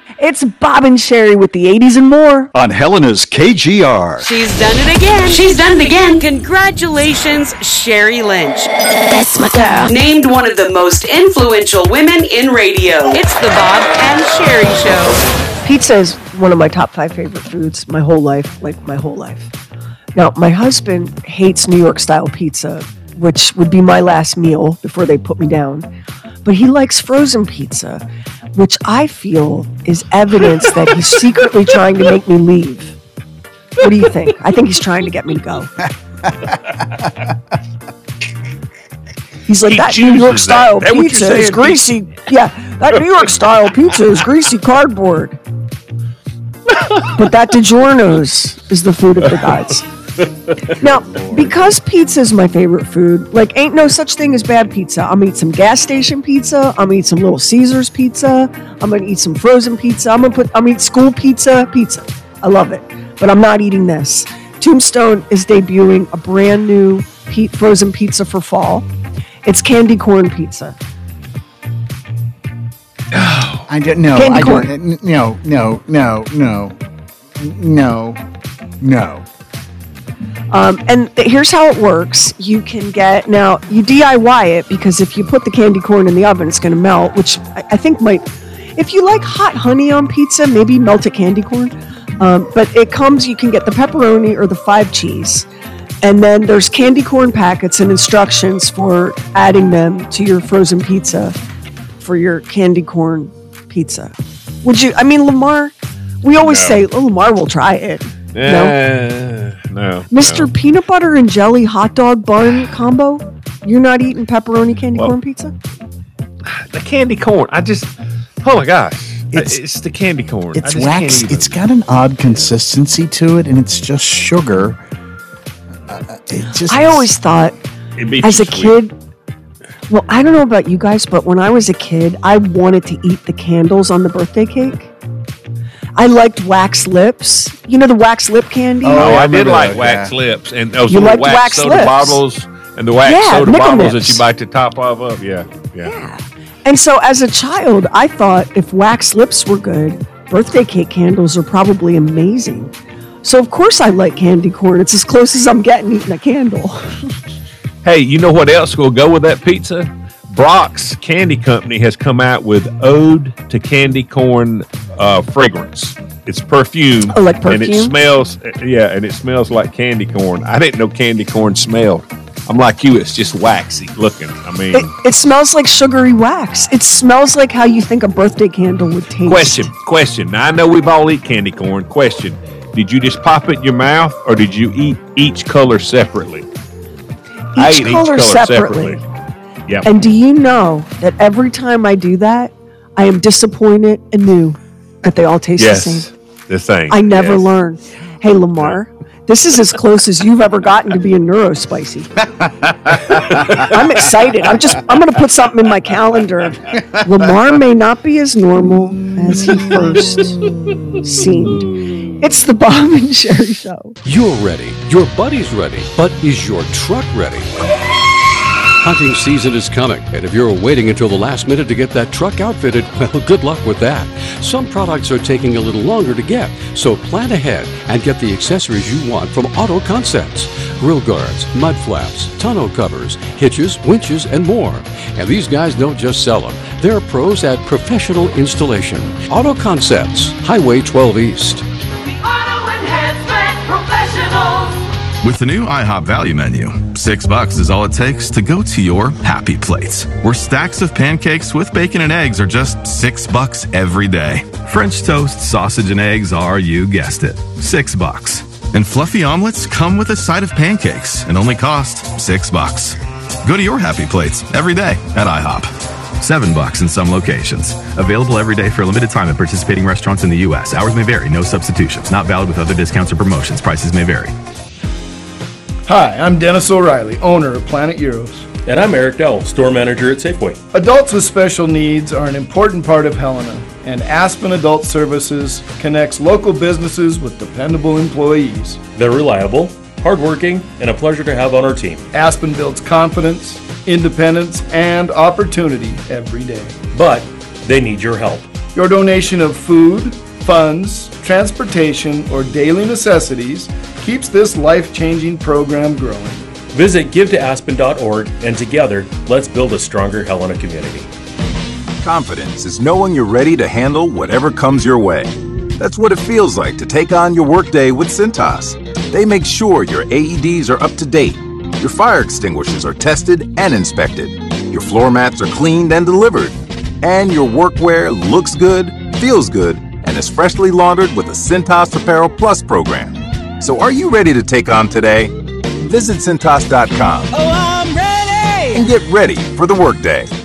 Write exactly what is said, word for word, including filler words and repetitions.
It's Bob and Sherry with the eighties and more on Helena's K G R. She's done it again. She's done it again. Congratulations, Sherry Lynch. That's my girl. Named one of the most influential women in radio. It's the Bob and Sherry Show. Pizza is one of my top five favorite foods my whole life, like my whole life. Now, my husband hates New York style pizza, which would be my last meal before they put me down. But he likes frozen pizza, which I feel is evidence that he's secretly trying to make me leave. What do you think? I think he's trying to get me to go. He's like, he that New York style that. pizza is greasy. Yeah, that New York style pizza is greasy cardboard. But that DiGiorno's is the food of the gods. Now, because pizza is my favorite food, like, ain't no such thing as bad pizza. I'm gonna eat some gas station pizza. I'm gonna eat some Little Caesars pizza. I'm gonna eat some frozen pizza. I'm gonna put. I'm gonna eat school pizza. Pizza. I love it, but I'm not eating this. Tombstone is debuting a brand new pe- frozen pizza for fall. It's candy corn pizza. Oh, I don't know. Candy I corn. don't. No, no, no, no, no, no. Um, and th- here's how it works. You can get, now, you D I Y it, because if you put the candy corn in the oven, it's going to melt, which I, I think might, if you like hot honey on pizza, maybe melt a candy corn. Um, but it comes, you can get the pepperoni or the five cheese. And then there's candy corn packets and instructions for adding them to your frozen pizza for your candy corn pizza. Would you, I mean, Lamar, we always No. say, oh, Lamar will try it. Uh, no, no, Mister no. Peanut Butter and Jelly Hot Dog Bun Combo? You're not eating pepperoni candy Well, corn pizza? The candy corn. I just, oh my gosh, It's- it's, it's the candy corn. I It's just wax. can't even. It's got an odd consistency to it, and it's just sugar. Uh, it just. I always thought, It'd be as too a sweet. kid, well, I don't know about you guys, but when I was a kid, I wanted to eat the candles on the birthday cake. I liked wax lips. You know the wax lip candy? Oh, Oh, I, I did remember like that, wax yeah. lips and those You little liked wax, wax soda lips. bottles and the wax Yeah, soda nickel bottles nips. that you bite the top of up. Yeah, yeah. Yeah. And so as a child, I thought if wax lips were good, birthday cake candles are probably amazing. So of course I like candy corn. It's as close as I'm getting eating a candle. Hey, you know what else will go with that pizza? Brock's Candy Company has come out with Ode to Candy Corn uh, fragrance. It's perfume. Oh, like And it perfume? smells, yeah, and it smells like candy corn. I didn't know candy corn smelled. I'm like you, it's just waxy looking. I mean, It, it smells like sugary wax. It smells like how you think a birthday candle would taste. question, question. Now, I know we've all eat candy corn. Question, did you just pop it in your mouth or did you eat each color separately? I Each ate color separately. Yeah. And do you know that every time I do that, I am disappointed anew that they all taste Yes, the same. the same. I never yes. learn. Hey, Lamar, this is as close as you've ever gotten to being neurospicy. I'm excited. I'm just, I'm going to put something in my calendar. Lamar may not be as normal as he first seemed. It's the Bob and Sherry Show. You're ready. Your buddy's ready. But is your truck ready? Hunting season is coming, and if you're waiting until the last minute to get that truck outfitted, well, good luck with that. Some products are taking a little longer to get, so plan ahead and get the accessories you want from Auto Concepts. Grill guards, mud flaps, tonneau covers, hitches, winches, and more. And these guys don't just sell them. They're pros at professional installation. Auto Concepts, Highway twelve East. Auto Enhancement Professionals. With the new IHOP value menu, six bucks is all it takes to go to your happy plates, where stacks of pancakes with bacon and eggs are just six bucks every day. French toast, sausage, and eggs are, you guessed it, six bucks. And fluffy omelets come with a side of pancakes and only cost six bucks. Go to your happy plates every day at IHOP. Seven bucks in some locations. Available every day for a limited time at participating restaurants in the U S. Hours may vary. No substitutions. Not valid with other discounts or promotions. Prices may vary. Hi, I'm Dennis O'Reilly, owner of Planet Euros. And I'm Eric Dell, store manager at Safeway. Adults with special needs are an important part of Helena, and Aspen Adult Services connects local businesses with dependable employees. They're reliable, hardworking, and a pleasure to have on our team. Aspen builds confidence, independence, and opportunity every day. But they need your help. Your donation of food, funds, transportation, or daily necessities keeps this life-changing program growing. Visit give to aspen dot org and together, let's build a stronger Helena community. Confidence is knowing you're ready to handle whatever comes your way. That's what it feels like to take on your workday with Cintas. They make sure your A E Ds are up to date, your fire extinguishers are tested and inspected, your floor mats are cleaned and delivered, and your workwear looks good, feels good, and is freshly laundered with the Cintas Apparel Plus program. So are you ready to take on today? Visit Cintas dot com. Oh, I'm ready! And get ready for the workday.